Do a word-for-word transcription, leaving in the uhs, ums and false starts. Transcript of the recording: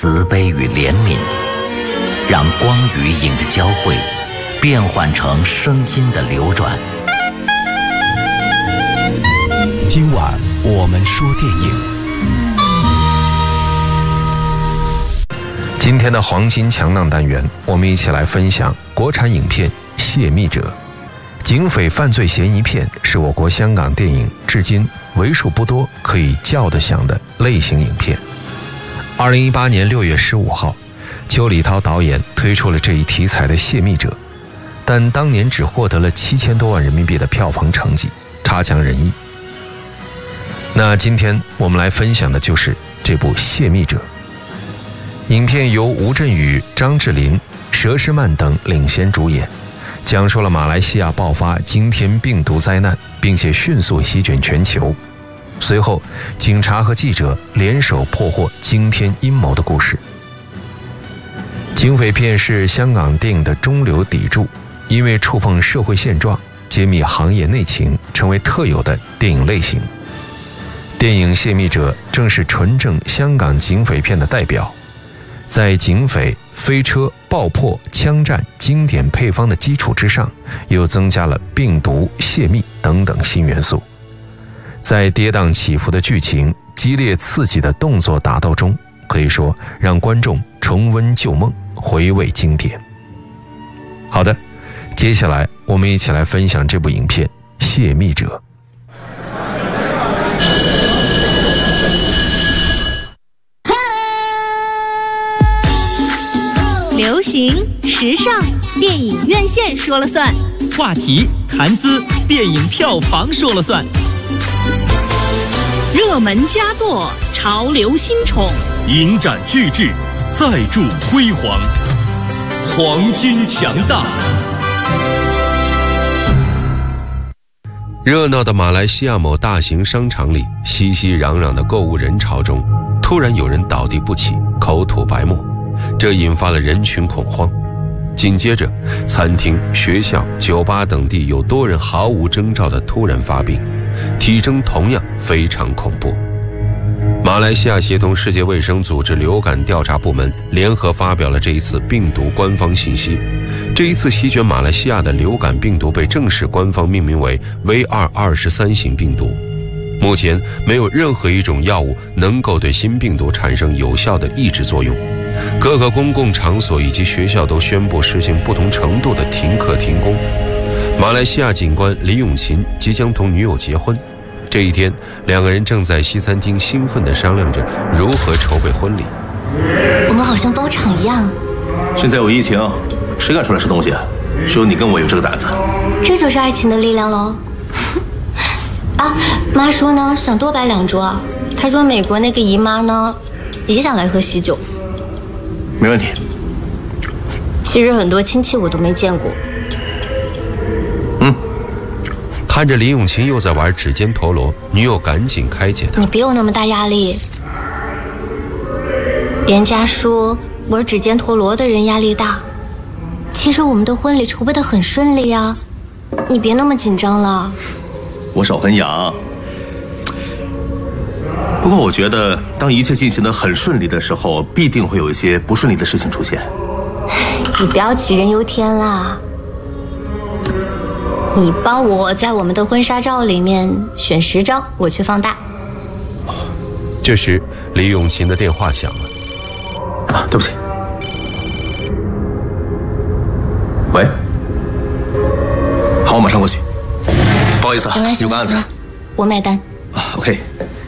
慈悲与怜悯，让光与影的交汇变换成声音的流转。 今晚我们说电影。 今天的黄金强档单元，我们一起来分享国产影片《泄密者》。警匪犯罪嫌疑片是我国香港电影至今为数不多可以叫得响的类型影片。二零一八年六月十五号，邱礼涛导演推出了这一题材的《泄密者》，但当年只获得了七千多万人民币的票房成绩，差强人意。那今天我们来分享的就是这部《泄密者》。影片由吴镇宇、张智霖、佘诗曼等领衔主演，讲述了马来西亚爆发惊天病毒灾难，并且迅速席卷全球。随后，警察和记者联手破获惊天阴谋的故事。警匪片是香港电影的中流砥柱，因为触碰社会现状、揭秘行业内情，成为特有的电影类型。电影《泄密者》正是纯正香港警匪片的代表，在警匪、飞车、爆破、枪战经典配方的基础之上，又增加了病毒、泄密等等新元素。在跌宕起伏的剧情、激烈刺激的动作打斗中，可以说让观众重温旧梦，回味经典。好的，接下来我们一起来分享这部影片《泄密者》。 流行、时尚，电影院线说了算； 话题、谈资，电影票房说了算； 热门佳作，潮流新宠， 影展巨制，再铸辉煌，黄金强大。 热闹的马来西亚某大型商场里，熙熙攘攘的购物人潮中，突然有人倒地不起，口吐白沫，这引发了人群恐慌。紧接着，餐厅、学校、酒吧等地有多人毫无征兆地突然发病，体征同样非常恐怖。马来西亚协同世界卫生组织流感调查部门联合发表了这一次病毒官方信息。这一次席卷马来西亚的流感病毒被正式官方命名为 V 二二十三 型病毒。目前没有任何一种药物能够对新病毒产生有效的抑制作用。各个公共场所以及学校都宣布实行不同程度的停课停工。马来西亚警官李永琴即将同女友结婚，这一天，两个人正在西餐厅兴奋地商量着如何筹备婚礼。 我们好像包场一样。 现在有疫情，谁敢出来吃东西？只有你跟我有这个胆子。 这就是爱情的力量喽。啊，妈说呢，想多摆两桌。她说美国那个姨妈呢，也想来喝喜酒。 没问题。 其实很多亲戚我都没见过。 嗯。 看着李永琴又在玩指尖陀螺，女友赶紧开解他： 你别有那么大压力。人家说玩指尖陀螺的人压力大，其实我们的婚礼筹备得很顺利呀，你别那么紧张了。 我手很痒。不过我觉得，当一切进行得很顺利的时候，必定会有一些不顺利的事情出现。 你不要杞人忧天啦。你帮我在我们的婚纱照里面选十张，我去放大。 这时，李永琴的电话响了。 啊，对不起。喂。好，我马上过去。不好意思啊，有个案子。 我买单。 啊 ，OK。